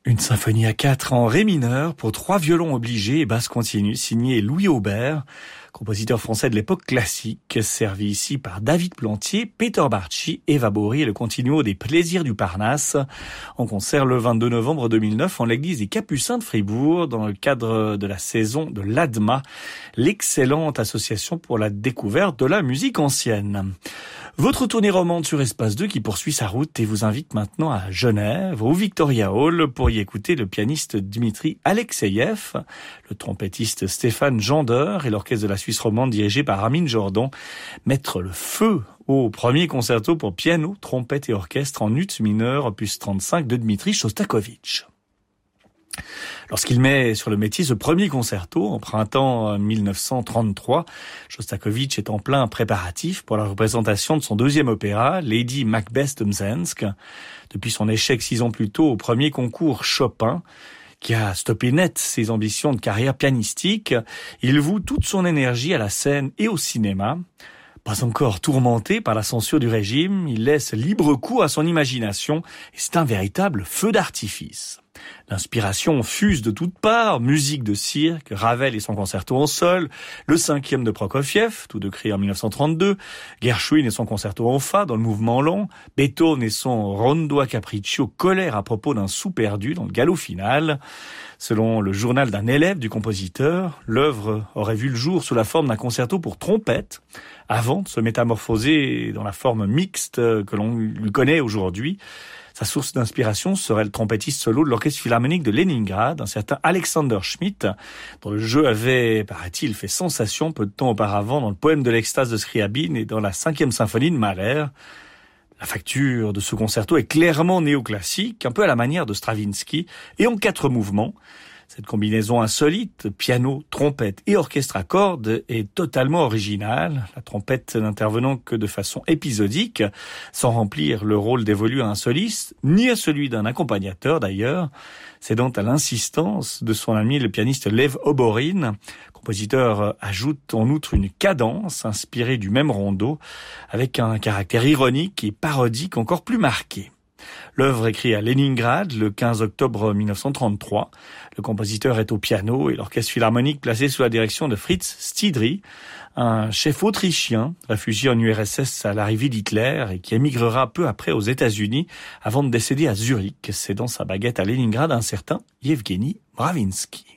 Une symphonie à 4 en ré mineur pour 3 violons obligés et basse continue, signée Louis Aubert, compositeur français de l'époque classique, servi ici par David Plantier, Peter Bartschy, Eva Bory et le continuo des Plaisirs du Parnasse, en concert le 22 novembre 2009 en l'église des Capucins de Fribourg, dans le cadre de la saison de l'ADMA, l'excellente association pour la découverte de la musique ancienne. Votre tournée romande sur Espace 2 qui poursuit sa route et vous invite maintenant à Genève, au Victoria Hall, pour y écouter le pianiste Dmitri Alexeyev, le trompettiste Stéphane Jander et l'orchestre de la Suisse romande dirigé par Armin Jordan mettre le feu au premier concerto pour piano, trompette et orchestre en ut mineur, opus 35 de Dmitri Shostakovich. Lorsqu'il met sur le métier ce premier concerto, en printemps 1933, Shostakovich est en plein préparatif pour la représentation de son deuxième opéra, Lady Macbeth de Mzensk. Depuis son échec 6 ans plus tôt au premier concours Chopin, qui a stoppé net ses ambitions de carrière pianistique, il voue toute son énergie à la scène et au cinéma. Pas encore tourmenté par la censure du régime, il laisse libre cours à son imagination et c'est un véritable feu d'artifice. L'inspiration fuse de toutes parts, musique de cirque, Ravel et son concerto en sol, le 5e de Prokofiev, tous deux créés en 1932, Gershwin et son concerto en fa dans le mouvement lent, Beethoven et son Rondo a Capriccio colère à propos d'un sou perdu dans le galop final. Selon le journal d'un élève du compositeur, l'œuvre aurait vu le jour sous la forme d'un concerto pour trompette, avant de se métamorphoser dans la forme mixte que l'on lui connaît aujourd'hui. Sa source d'inspiration serait le trompettiste solo de l'orchestre philharmonique de Leningrad, un certain Alexander Schmidt, dont le jeu avait, paraît-il, fait sensation peu de temps auparavant dans le poème de l'extase de Scriabine et dans la 5e symphonie de Mahler. La facture de ce concerto est clairement néoclassique, un peu à la manière de Stravinsky, et en 4 mouvements. Cette combinaison insolite, piano, trompette et orchestre à cordes, est totalement originale, la trompette n'intervenant que de façon épisodique, sans remplir le rôle dévolu à un soliste, ni à celui d'un accompagnateur d'ailleurs, cédant à l'insistance de son ami le pianiste Lev Oborin. Le compositeur ajoute en outre une cadence inspirée du même rondo, avec un caractère ironique et parodique encore plus marqué. L'œuvre écrite à Leningrad le 15 octobre 1933. Le compositeur est au piano et l'orchestre philharmonique placé sous la direction de Fritz Stiedry, un chef autrichien réfugié en URSS à l'arrivée d'Hitler et qui émigrera peu après aux États-Unis avant de décéder à Zurich, cédant sa baguette à Leningrad à un certain Yevgeny Bravinsky.